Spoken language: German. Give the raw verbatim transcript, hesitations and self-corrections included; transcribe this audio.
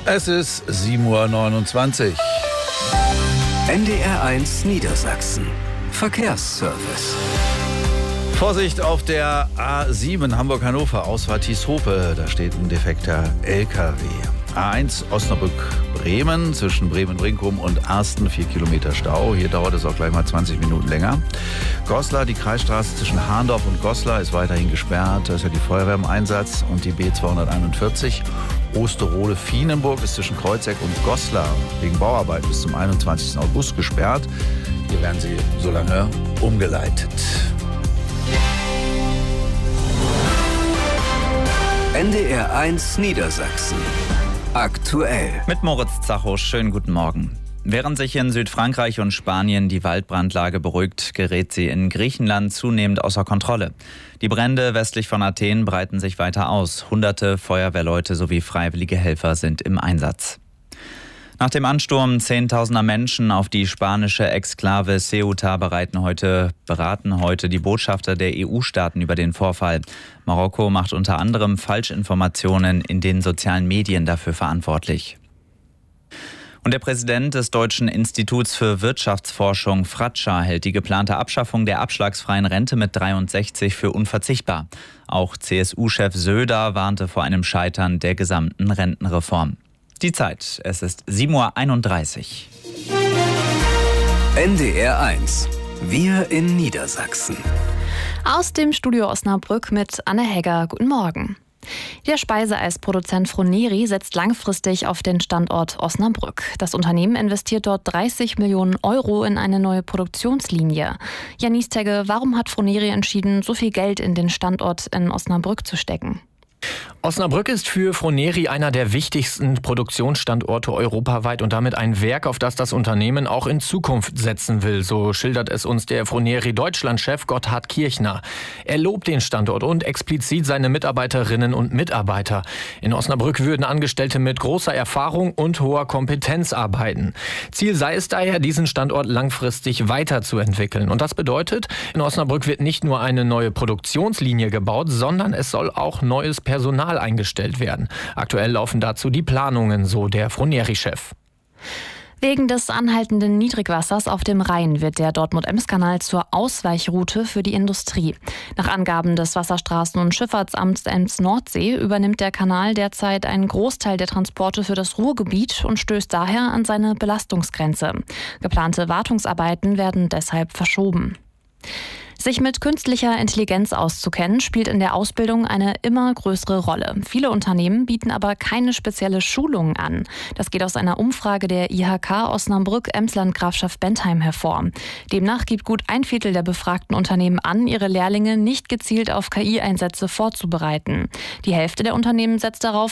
Es ist sieben Uhr neunundzwanzig. N D R eins Niedersachsen. Verkehrsservice. Vorsicht auf der A sieben Hamburg-Hannover, Ausfahrt Thieshope. Da steht ein defekter L K W. A eins Osnabrück-Bremen, zwischen Bremen-Brinkum und Arsten, vier Kilometer Stau. Hier dauert es auch gleich mal zwanzig Minuten länger. Goslar, die Kreisstraße zwischen Hahndorf und Goslar ist weiterhin gesperrt. Da ist ja die Feuerwehr im Einsatz und die B zweihunderteinundvierzig. Osterode-Fienenburg ist zwischen Kreuzeck und Goslar wegen Bauarbeit bis zum einundzwanzigsten August gesperrt. Hier werden sie so lange umgeleitet. N D R eins Niedersachsen. Aktuell. Mit Moritz Zacho, schönen guten Morgen. Während sich in Südfrankreich und Spanien die Waldbrandlage beruhigt, gerät sie in Griechenland zunehmend außer Kontrolle. Die Brände westlich von Athen breiten sich weiter aus. Hunderte Feuerwehrleute sowie freiwillige Helfer sind im Einsatz. Nach dem Ansturm zehntausender Menschen auf die spanische Exklave Ceuta bereiten heute, beraten heute die Botschafter der E U-Staaten über den Vorfall. Marokko macht unter anderem Falschinformationen in den sozialen Medien dafür verantwortlich. Und der Präsident des Deutschen Instituts für Wirtschaftsforschung, Fratscher, hält die geplante Abschaffung der abschlagsfreien Rente mit dreiundsechzig für unverzichtbar. Auch C S U-Chef Söder warnte vor einem Scheitern der gesamten Rentenreform. Die Zeit, es ist sieben Uhr einunddreißig. N D R eins. Wir in Niedersachsen. Aus dem Studio Osnabrück mit Anne Hegger. Guten Morgen. Der Speiseeisproduzent Froneri setzt langfristig auf den Standort Osnabrück. Das Unternehmen investiert dort dreißig Millionen Euro in eine neue Produktionslinie. Janis Tegge, warum hat Froneri entschieden, so viel Geld in den Standort in Osnabrück zu stecken? Osnabrück ist für Froneri einer der wichtigsten Produktionsstandorte europaweit und damit ein Werk, auf das das Unternehmen auch in Zukunft setzen will. So schildert es uns der Froneri-Deutschland-Chef Gotthard Kirchner. Er lobt den Standort und explizit seine Mitarbeiterinnen und Mitarbeiter. In Osnabrück würden Angestellte mit großer Erfahrung und hoher Kompetenz arbeiten. Ziel sei es daher, diesen Standort langfristig weiterzuentwickeln. Und das bedeutet, in Osnabrück wird nicht nur eine neue Produktionslinie gebaut, sondern es soll auch neues Personal eingestellt werden. Aktuell laufen dazu die Planungen, so der Froneri-Chef. Wegen des anhaltenden Niedrigwassers auf dem Rhein wird der Dortmund-Ems-Kanal zur Ausweichroute für die Industrie. Nach Angaben des Wasserstraßen- und Schifffahrtsamts Ems-Nordsee übernimmt der Kanal derzeit einen Großteil der Transporte für das Ruhrgebiet und stößt daher an seine Belastungsgrenze. Geplante Wartungsarbeiten werden deshalb verschoben. Sich mit künstlicher Intelligenz auszukennen, spielt in der Ausbildung eine immer größere Rolle. Viele Unternehmen bieten aber keine spezielle Schulung an. Das geht aus einer Umfrage der I H K Osnabrück-Emsland-Grafschaft Bentheim hervor. Demnach gibt gut ein Viertel der befragten Unternehmen an, ihre Lehrlinge nicht gezielt auf K I-Einsätze vorzubereiten. Die Hälfte der Unternehmen setzt darauf,